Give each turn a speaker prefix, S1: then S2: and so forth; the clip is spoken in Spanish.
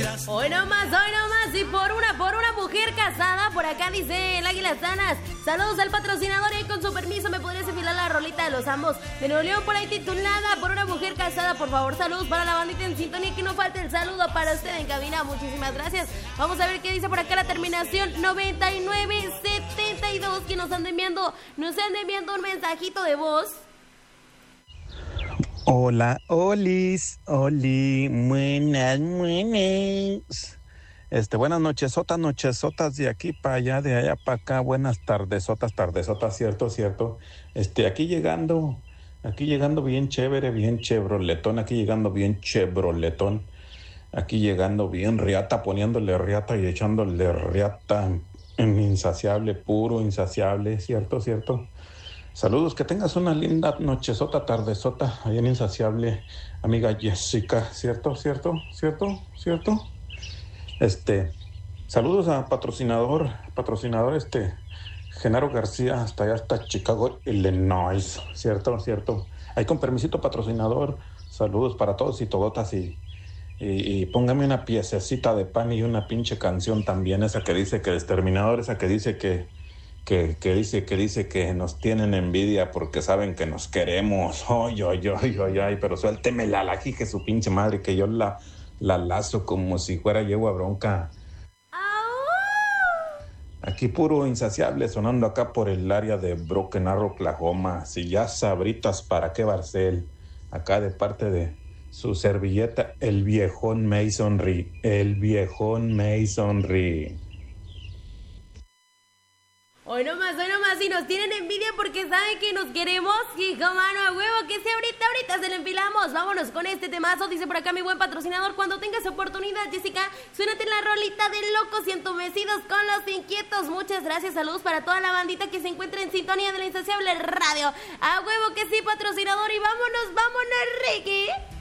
S1: Hoy nomás, y por una mujer casada, por acá dice el Águila Sanas. Saludos al patrocinador y con su permiso me podrías enfilar la rolita de los ambos. De Nuevo León por ahí titulada por una mujer casada, por favor, saludos para la bandita en sintonía, que no falte el saludo para usted en cabina, muchísimas gracias. Vamos a ver qué dice por acá la terminación 9972, que nos han enviando un mensajito de voz.
S2: Hola, Olis, buenas. Buenas nochesotas de aquí para allá, de allá para acá, buenas tardesotas, cierto. Aquí llegando bien chévere, bien chevroletón, aquí llegando bien riata, poniéndole riata y echándole riata en insaciable, puro insaciable, cierto. Saludos, que tengas una linda nochesota, tardesota, ahí en Insaciable, amiga Jessica, ¿cierto? Saludos a patrocinador, Genaro García, hasta allá, hasta Chicago, Illinois, ¿cierto? Ahí con permisito, patrocinador, saludos para todos y todotas, y póngame una piececita de pan y una pinche canción también, esa que dice que Exterminador, esa que dice que dice que nos tienen envidia porque saben que nos queremos. Ay, pero suéltemela la hija su pinche madre, que yo la lazo como si fuera yegua bronca. Aquí puro insaciable sonando acá por el área de Broken Arrow, Oklahoma. Si ya sabritas para qué Barcel. Acá de parte de su servilleta, el viejón Masonry.
S1: Hoy nomás, y nos tienen envidia porque saben que nos queremos, hijo mano, a huevo, que si ahorita se le enfilamos. Vámonos con este temazo, dice por acá mi buen patrocinador, cuando tengas oportunidad, Jessica, suénate la rolita de Locos y Entumecidos con Los Inquietos. Muchas gracias, saludos para toda la bandita que se encuentra en sintonía de la Insaciable Radio. A huevo que sí, patrocinador, y vámonos, Ricky.